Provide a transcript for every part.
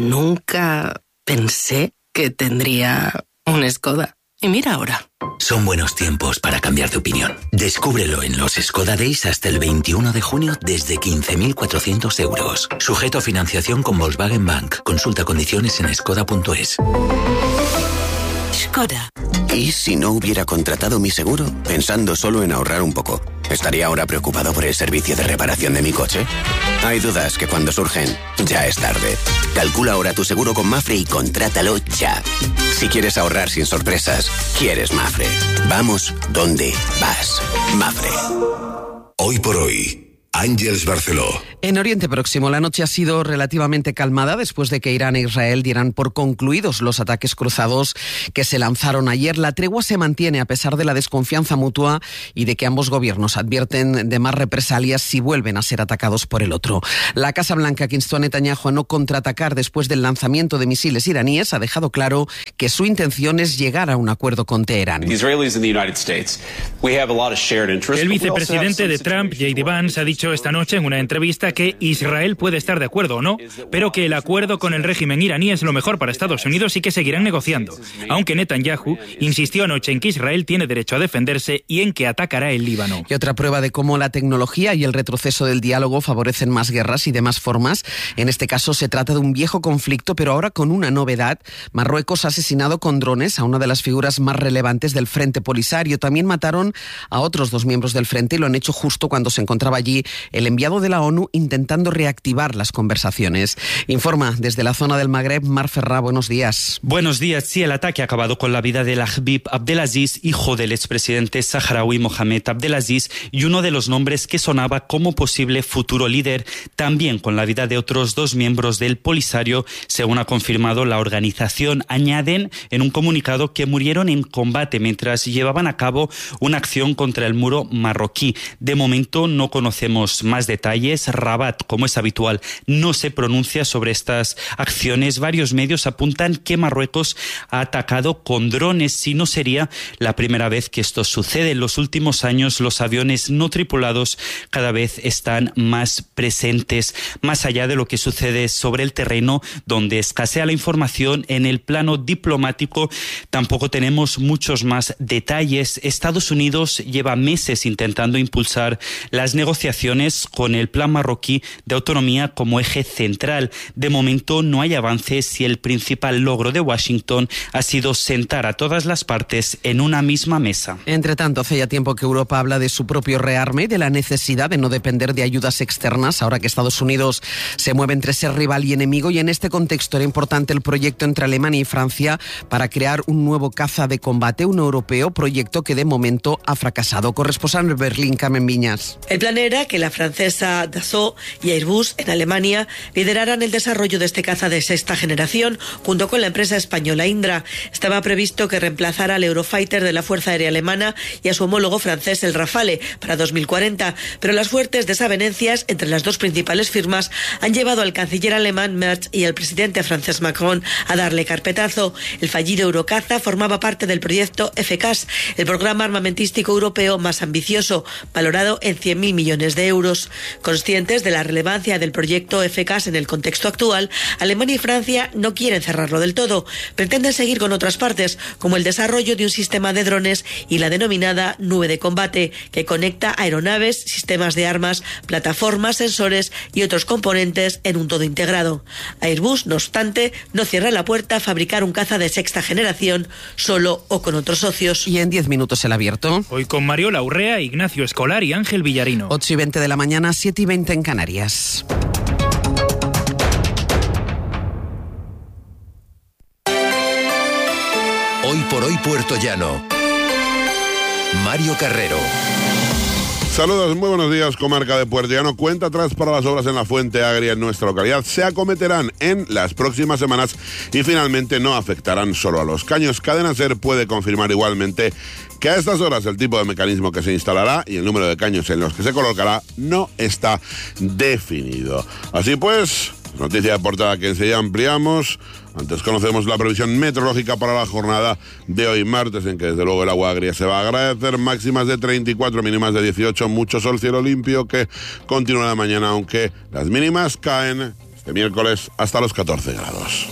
Nunca pensé que tendría un Skoda. Y mira ahora. Son buenos tiempos para cambiar de opinión. Descúbrelo en los Skoda Days hasta el 21 de junio desde 15.400 euros. Sujeto a financiación con Volkswagen Bank. Consulta condiciones en skoda.es. Skoda. ¿Y si no hubiera contratado mi seguro pensando solo en ahorrar un poco? ¿Estaría ahora preocupado por el servicio de reparación de mi coche? Hay dudas que cuando surgen, ya es tarde. Calcula ahora tu seguro con Mapfre y contrátalo ya. Si quieres ahorrar sin sorpresas, quieres Mapfre. Vamos donde vas. Mapfre. Hoy por hoy, Àngels Barceló. En Oriente Próximo, la noche ha sido relativamente calmada después de que Irán e Israel dieran por concluidos los ataques cruzados que se lanzaron ayer. La tregua se mantiene a pesar de la desconfianza mutua y de que ambos gobiernos advierten de más represalias si vuelven a ser atacados por el otro. La Casa Blanca, que instó a Netanyahu a no contraatacar después del lanzamiento de misiles iraníes, ha dejado claro que su intención es llegar a un acuerdo con Teherán. El vicepresidente de Trump, J.D. Vance, ha dicho esta noche en una entrevista que Israel puede estar de acuerdo o no, pero que el acuerdo con el régimen iraní es lo mejor para Estados Unidos y que seguirán negociando, aunque Netanyahu insistió anoche en que Israel tiene derecho a defenderse y en que atacará el Líbano. Y otra prueba de cómo la tecnología y el retroceso del diálogo favorecen más guerras y de más formas. En este caso se trata de un viejo conflicto, pero ahora con una novedad. Marruecos ha asesinado con drones a una de las figuras más relevantes del Frente Polisario. También mataron a otros 2 miembros del Frente y lo han hecho justo cuando se encontraba allí el enviado de la ONU intentando reactivar las conversaciones. Informa desde la zona del Magreb, Mar Ferrá, buenos días. Buenos días. Sí, el ataque ha acabado con la vida de Habib Abdelaziz, hijo del expresidente saharaui Mohamed Abdelaziz, y uno de los nombres que sonaba como posible futuro líder, también con la vida de otros 2 miembros del Polisario, según ha confirmado la organización. Añaden en un comunicado que murieron en combate mientras llevaban a cabo una acción contra el muro marroquí. De momento no conocemos más detalles. Rabat, como es habitual, no se pronuncia sobre estas acciones. Varios medios apuntan que Marruecos ha atacado con drones, si no sería la primera vez que esto sucede. En los últimos años los aviones no tripulados cada vez están más presentes. Más allá de lo que sucede sobre el terreno, donde escasea la información, en el plano diplomático tampoco tenemos muchos más detalles. Estados Unidos lleva meses intentando impulsar las negociaciones con el plan marroquí de autonomía como eje central. De momento no hay avances y el principal logro de Washington ha sido sentar a todas las partes en una misma mesa. Entre tanto, hace ya tiempo que Europa habla de su propio rearme y de la necesidad de no depender de ayudas externas, ahora que Estados Unidos se mueve entre ser rival y enemigo, y en este contexto era importante el proyecto entre Alemania y Francia para crear un nuevo caza de combate, un europeo, proyecto que de momento ha fracasado. Corresponsal en Berlín, Carmen Viñas. El plan era que la francesa Dassault y Airbus en Alemania lideraran el desarrollo de este caza de 6ª generación junto con la empresa española Indra. Estaba previsto que reemplazara al Eurofighter de la Fuerza Aérea Alemana y a su homólogo francés el Rafale para 2040, pero las fuertes desavenencias entre las 2 principales firmas han llevado al canciller alemán Merz y al presidente francés Macron a darle carpetazo. El fallido Eurocaza formaba parte del proyecto FCAS, el programa armamentístico europeo más ambicioso, valorado en 100.000 millones de euros. Conscientes de la relevancia del proyecto FCAS en el contexto actual, Alemania y Francia no quieren cerrarlo del todo. Pretenden seguir con otras partes, como el desarrollo de un sistema de drones y la denominada nube de combate, que conecta aeronaves, sistemas de armas, plataformas, sensores y otros componentes en un todo integrado. Airbus, no obstante, no cierra la puerta a fabricar un caza de 6ª generación, solo o con otros socios. Y en 10 minutos el abierto. Hoy con Mariola Urrea, Ignacio Escolar y Ángel Villarino. 8:20 de la mañana, 7:20 en Canarias. Hoy por hoy, Puerto Llano. Mario Carrero. Saludos, muy buenos días, comarca de Puerto Llano. Cuenta atrás para las obras en la Fuente Agria en nuestra localidad. Se acometerán en las próximas semanas y finalmente no afectarán solo a los caños. Cadena SER puede confirmar igualmente que a estas horas el tipo de mecanismo que se instalará y el número de caños en los que se colocará no está definido. Así pues, noticia de portada que enseguida ampliamos. Antes conocemos la previsión meteorológica para la jornada de hoy martes, en que desde luego el agua agria se va a agradecer. Máximas de 34, mínimas de 18, mucho sol, cielo limpio que continuará mañana, aunque las mínimas caen este miércoles hasta los 14 grados.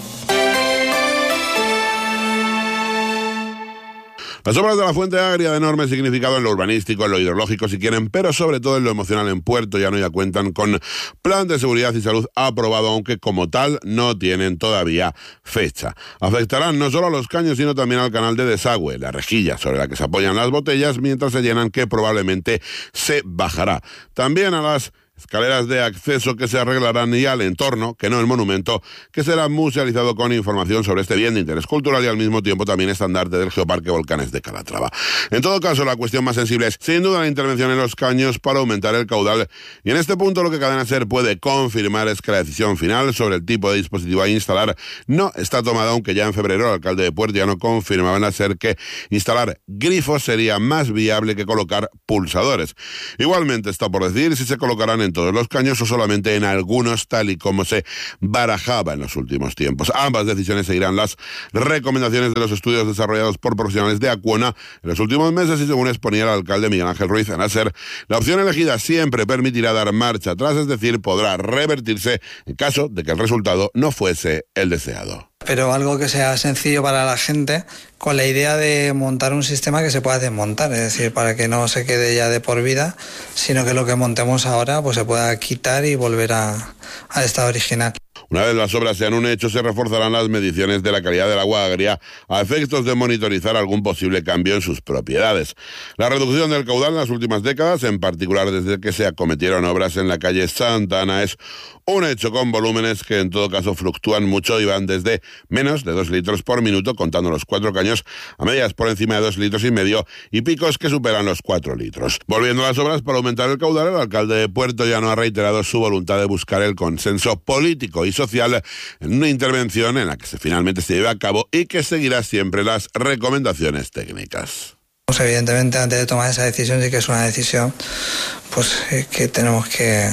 Las obras de la Fuente Agria de enorme significado en lo urbanístico, en lo hidrológico si quieren, pero sobre todo en lo emocional en Puerto Llano ya cuentan con plan de seguridad y salud aprobado, aunque como tal no tienen todavía fecha. Afectarán no solo a los caños, sino también al canal de desagüe, la rejilla sobre la que se apoyan las botellas mientras se llenan, que probablemente se bajará. También a las escaleras de acceso que se arreglarán y al entorno, que no el monumento, que será musealizado con información sobre este bien de interés cultural y al mismo tiempo también estandarte del Geoparque Volcanes de Calatrava. En todo caso, la cuestión más sensible es sin duda la intervención en los caños para aumentar el caudal, y en este punto lo que Cadena SER puede confirmar es que la decisión final sobre el tipo de dispositivo a instalar no está tomada, aunque ya en febrero el alcalde de Puerto Llano confirmaba en la SER que instalar grifos sería más viable que colocar pulsadores. Igualmente está por decidir si se colocarán en todos los caños o solamente en algunos, tal y como se barajaba en los últimos tiempos. Ambas decisiones seguirán las recomendaciones de los estudios desarrollados por profesionales de Acuona en los últimos meses y, según exponía el alcalde Miguel Ángel Ruiz en la SER, la opción elegida siempre permitirá dar marcha atrás, es decir, podrá revertirse en caso de que el resultado no fuese el deseado. Pero algo que sea sencillo para la gente, con la idea de montar un sistema que se pueda desmontar, es decir, para que no se quede ya de por vida, sino que lo que montemos ahora pues se pueda quitar y volver al estado original. Una vez las obras sean un hecho, se reforzarán las mediciones de la calidad del agua agria a efectos de monitorizar algún posible cambio en sus propiedades. La reducción del caudal en las últimas décadas, en particular desde que se acometieron obras en la calle Santa Ana, es un hecho con volúmenes que en todo caso fluctúan mucho y van desde menos de 2 litros por minuto, contando los 4 caños, a medias por encima de 2,5 litros y picos que superan los 4 litros. Volviendo a las obras para aumentar el caudal, el alcalde de Puerto Llano ha reiterado su voluntad de buscar el consenso político y social en una intervención en la que finalmente se lleve a cabo y que seguirá siempre las recomendaciones técnicas. Pues evidentemente, antes de tomar esa decisión, sí que es una decisión pues que tenemos que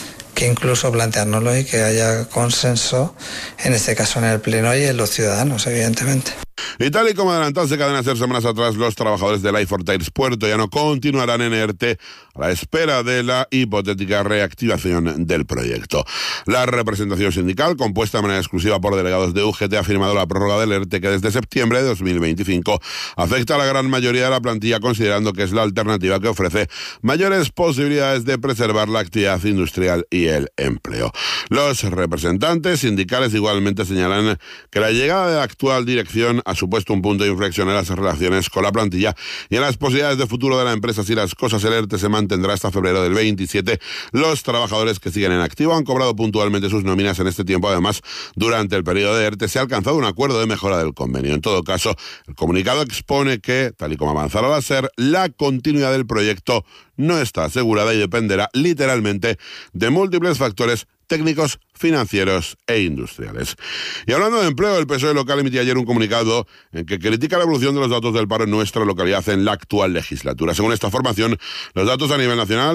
incluso planteárnoslo y que haya consenso, en este caso en el Pleno y en los ciudadanos, evidentemente. Y tal y como adelantase Cadena SER semanas atrás, los trabajadores de Life for Tires Puerto Llano continuarán en ERTE a la espera de la hipotética reactivación del proyecto. La representación sindical, compuesta de manera exclusiva por delegados de UGT, ha firmado la prórroga del ERTE que desde septiembre de 2025 afecta a la gran mayoría de la plantilla, considerando que es la alternativa que ofrece mayores posibilidades de preservar la actividad industrial y el empleo. Los representantes sindicales igualmente señalan que la llegada de la actual dirección ha supuesto un punto de inflexión en las relaciones con la plantilla y en las posibilidades de futuro de la empresa. Si las cosas, el ERTE se mantendrá hasta febrero del 27. Los trabajadores que siguen en activo han cobrado puntualmente sus nóminas en este tiempo. Además, durante el periodo de ERTE se ha alcanzado un acuerdo de mejora del convenio. En todo caso, el comunicado expone que, tal y como avanzará la SER, la continuidad del proyecto no está asegurada y dependerá literalmente de múltiples factores técnicos, financieros e industriales. Y hablando de empleo, el PSOE local emitía ayer un comunicado en que critica la evolución de los datos del paro en nuestra localidad en la actual legislatura. Según esta formación, los datos a nivel nacional,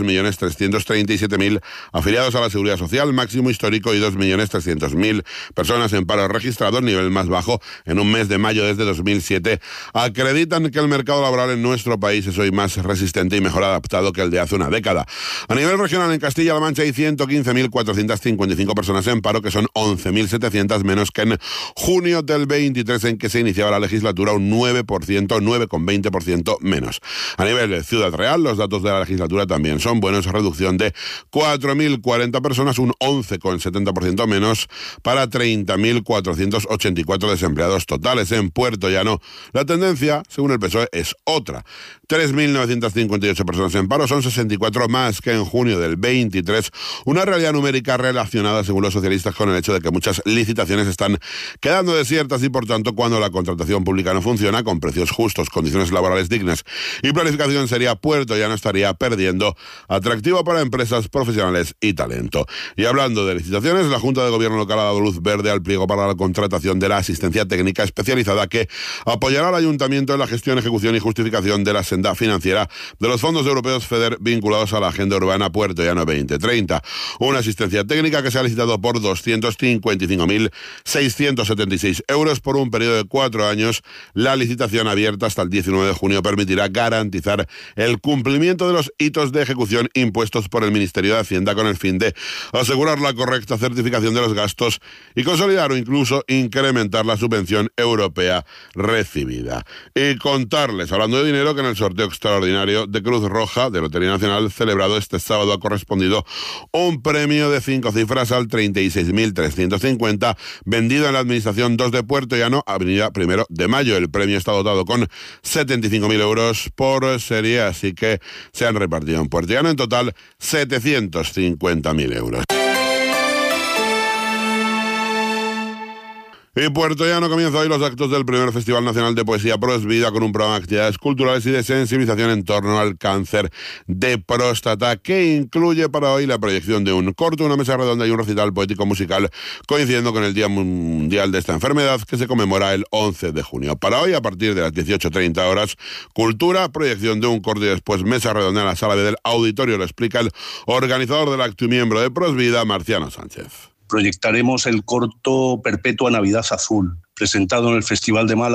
22.337.000 afiliados a la Seguridad Social, máximo histórico, y 2.300.000 personas en paro registrados, nivel más bajo en un mes de mayo desde 2007, acreditan que el mercado laboral en nuestro país es hoy más resistente y mejor adaptado que el de hace una década. A nivel regional, en Castilla-La Mancha hay 115.455 personas en paro, que son 11.700 menos que en junio del 23, en que se iniciaba la legislatura, un 9,20% menos. A nivel de Ciudad Real, los datos de la legislatura también son buenos, reducción de 4.040 personas, un 11,70% menos, para 30.484 desempleados totales. En Puerto Llano, la tendencia, según el PSOE, es otra. 3.958 personas en paro, son 64 más que en junio del 23, una realidad numérica relacionada, según los socialistas, con el hecho de que muchas licitaciones están quedando desiertas y, por tanto, cuando la contratación pública no funciona, con precios justos, condiciones laborales dignas y planificación seria, Puerto Llano estaría perdiendo atractivo para empresas, profesionales y talento. Y hablando de licitaciones, la Junta de Gobierno local ha dado luz verde al pliego para la contratación de la asistencia técnica especializada que apoyará al Ayuntamiento en la gestión, ejecución y justificación de la senda financiera de los fondos europeos FEDER vinculados a la Agenda Urbana Puerto Llano 2030. Una asistencia técnica que se ha licitado por 255.676 euros por un periodo de 4 años. La licitación abierta hasta el 19 de junio permitirá garantizar el cumplimiento de los hitos de ejecución impuestos por el Ministerio de Hacienda con el fin de asegurar la correcta certificación de los gastos y consolidar o incluso incrementar la subvención europea recibida. Y contarles, hablando de dinero, que en el sorteo extraordinario de Cruz Roja de Lotería Nacional celebrado este sábado ha correspondido un premio de 5 cifras al 36.350 vendido en la Administración 2 de Puerto Llano, Avenida 1 de Mayo. El premio está dotado con 75.000 euros por serie, así que se han repartido en Puerto Llano en total 750.000 euros. Y Puerto Llano comienza hoy los actos del primer Festival Nacional de Poesía Prosvida con un programa de actividades culturales y de sensibilización en torno al cáncer de próstata, que incluye para hoy la proyección de un corto, una mesa redonda y un recital poético musical coincidiendo con el Día Mundial de esta enfermedad, que se conmemora el 11 de junio. Para hoy, a partir de las 18:30 horas, cultura, proyección de un corto y después mesa redonda en la sala B del auditorio. Lo explica el organizador del acto y miembro de Prosvida, Marciano Sánchez. Proyectaremos el corto Perpetua Navidad Azul, presentado en el Festival de Málaga